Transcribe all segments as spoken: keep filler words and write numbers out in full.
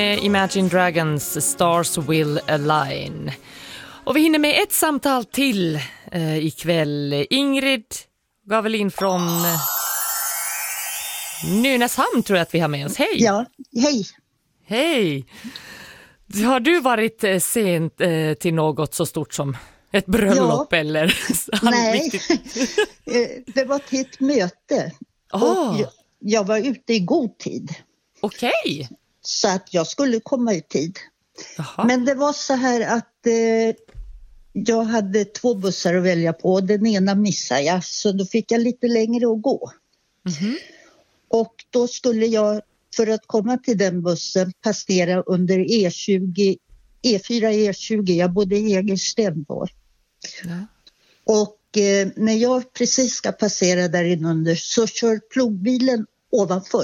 Imagine Dragons Stars Will Align. Och vi hinner med ett samtal till eh, ikväll. Ingrid Gavelin från Nynäshamn tror jag att vi har med oss. Hej! Ja, hej! Hej! Har du varit eh, sent eh, till något så stort som ett bröllop ja. eller? Nej, det var till ett möte. Oh. Och jag, jag var ute i god tid. Okej. Okay. Så att jag skulle komma i tid. Aha. Men det var så här att eh, jag hade två bussar att välja på. Den ena missade jag, så då fick jag lite längre att gå. Mm-hmm. Och då skulle jag, för att komma till den bussen, passera under E tjugo, E fyra E tjugo. Jag bodde i Egersten då. Ja. Och eh, när jag precis ska passera där inunder så kör plogbilen ovanför.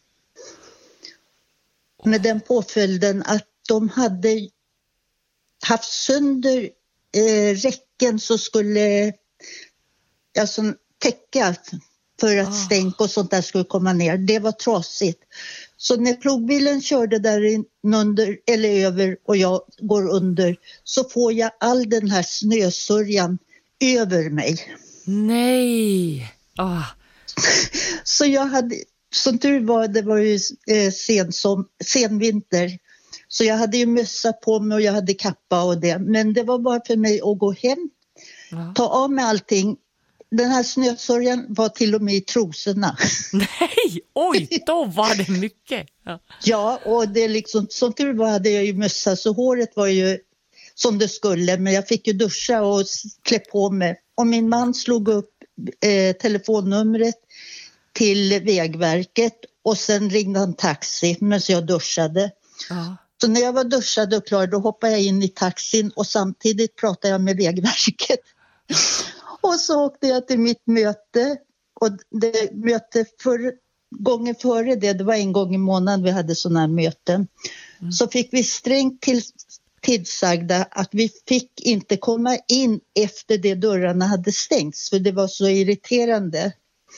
Med den påföljden att de hade haft sönder eh, räcken så skulle alltså, täcka för att oh. stänk och sånt där skulle komma ner. Det var trasigt. Så när plogbilen körde där under eller över och jag går under så får jag all den här snösörjan över mig. Nej! Oh. Så jag hade... Som tur var, det var ju eh, sen, som, sen vinter. Så jag hade ju mössa på mig och jag hade kappa och det. Men det var bara för mig att gå hem. Ja. Ta av mig allting. Den här snösörjan var till och med i trosorna. Nej, oj, då var det mycket. Ja, ja och det liksom, som tur var hade jag ju mössa så håret var ju som det skulle. Men jag fick ju duscha och klä på mig. Och min man slog upp eh, telefonnumret till Vägverket och sen ringde han taxi medan jag duschade. Ja. Så när jag var duschad och klar då hoppade jag in i taxin och samtidigt pratade jag med Vägverket. Och så åkte jag till mitt möte och det möte för, gången före det, det var en gång i månaden vi hade sådana här möten. Mm. Så fick vi strängt till, tillsagda att vi fick inte komma in efter det dörrarna hade stängts för det var så irriterande.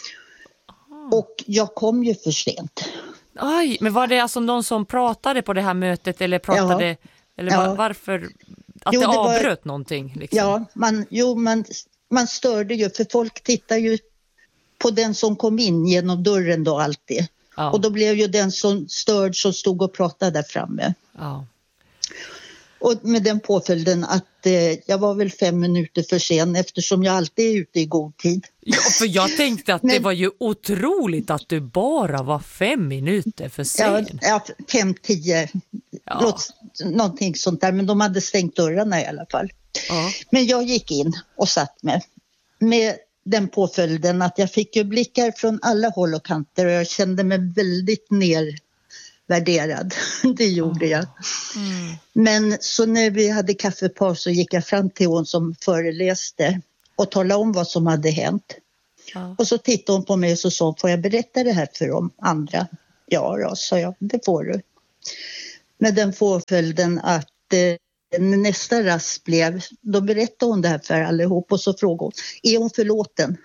Och jag kom ju för sent. Aj, men var det alltså någon som pratade på det här mötet eller pratade ja. eller var, ja. varför att jo, det, det avbröt var, någonting liksom? Ja, man jo man man störde ju för folk tittar ju på den som kom in genom dörren då alltid. Ja. Och då blev ju den som störd som stod och pratade där framme. Ja. Och med den påföljden att eh, jag var väl fem minuter för sen eftersom jag alltid är ute i god tid. Ja, för jag tänkte att men, det var ju otroligt att du bara var fem minuter för sen. Ja, ja fem, tio, ja. Låt, någonting sånt där. Men de hade stängt dörrarna i alla fall. Ja. Men jag gick in och satt med. Med den påföljden att jag fick ju blickar från alla håll och kanter och jag kände mig väldigt ner... värderad, det gjorde jag. Mm. Men så när vi hade kaffepaus så gick jag fram till hon som föreläste och talade om vad som hade hänt. Ja. Och så tittade hon på mig och så sa, får jag berätta det här för de andra? Ja då, sa jag, det får du. Med den påföljden att eh, nästa rast blev, då berättade hon det här för allihop och så frågade hon, är hon förlåten?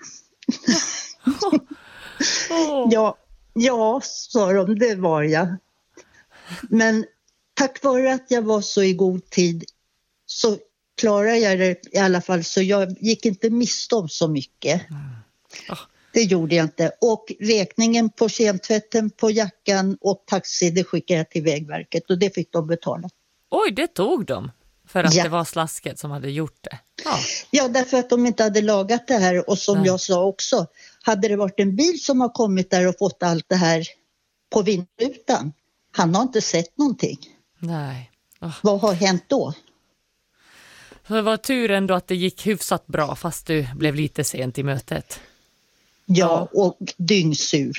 oh. Ja, ja, sa de, det var jag. Men tack vare att jag var så i god tid så klarade jag det i alla fall. Så jag gick inte miste om så mycket. Mm. Oh. Det gjorde jag inte. Och räkningen på kemtvätten, på jackan och taxi, det skickade jag till Vägverket. Och det fick de betala. Oj, det tog de. För att ja. det var slasket som hade gjort det. Ja. ja, därför att de inte hade lagat det här. Och som Nej. jag sa också, hade det varit en bil som har kommit där och fått allt det här på vindrutan. Han har inte sett någonting. Nej. Oh. Vad har hänt då? Det var tur ändå att det gick hyfsat bra fast du blev lite sent i mötet. Ja, ja. Och dyngsur.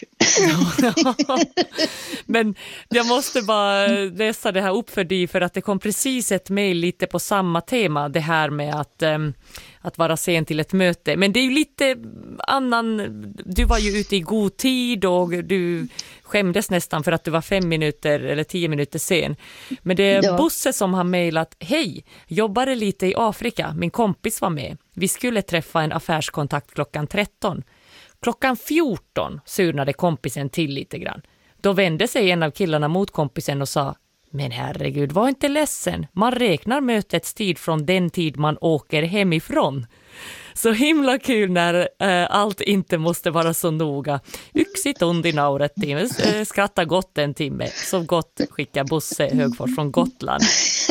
Men jag måste bara läsa det här upp för dig för att det kom precis ett mejl lite på samma tema. Det här med att, um, att vara sen till ett möte. Men det är ju lite annan... Du var ju ute i god tid och du skämdes nästan för att du var fem minuter eller tio minuter sen. Men det är ja. Bosse som har mejlat. Hej, jobbade lite i Afrika. Min kompis var med. Vi skulle träffa en affärskontakt klockan tretton. Klockan fjorton surnade kompisen till lite grann. Då vände sig en av killarna mot kompisen och sa, Men herregud, var inte ledsen. Man räknar mötets tid från den tid man åker hemifrån. Så himla kul när äh, allt inte måste vara så noga. Yksi tunti naurettiin, äh, skratta gott en timme. Så gott skickar Bosse Högfors från Gotland.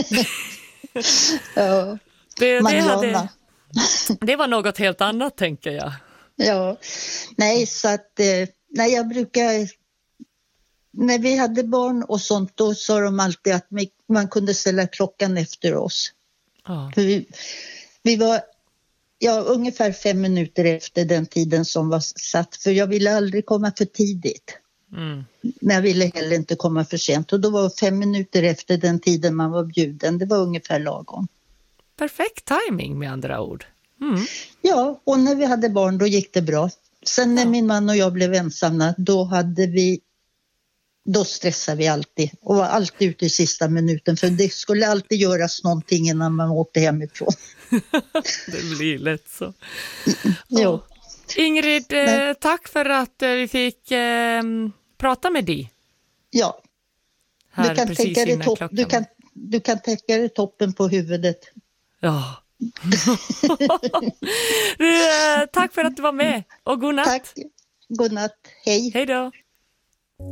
Ja, det, det, hade, det var något helt annat, tänker jag. Ja, nej så att eh, nej, jag brukar... När vi hade barn och sånt, då sa de alltid att man kunde ställa klockan efter oss. Ja. För vi, vi var ja, ungefär fem minuter efter den tiden som var satt. För jag ville aldrig komma för tidigt. Mm. Men jag ville heller inte komma för sent. Och då var fem minuter efter den tiden man var bjuden. Det var ungefär lagom. Perfekt timing med andra ord. Mm. Ja, och när vi hade barn då gick det bra. Sen när ja. min man och jag blev ensamma, då hade vi... Då stressade vi alltid och var alltid ute i sista minuten, för det skulle alltid göras någonting innan man åkte hemifrån. Det blir lätt så. Jo. Oh. Ingrid, eh, tack för att eh, vi fick eh, prata med dig. Ja, här du kan, tänka dig topp, du, kan, du kan täcka dig toppen på huvudet. Ja. du, eh, tack för att du var med och god natt. Tack, god natt, hej. Hej då.